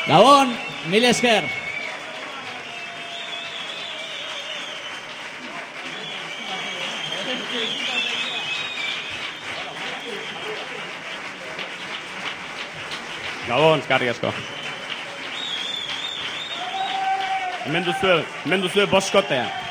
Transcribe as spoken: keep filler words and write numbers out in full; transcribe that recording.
Gabon, mil esker. Gabon, eskarrik asko. Hemen duzue, hemen duzue boskotea.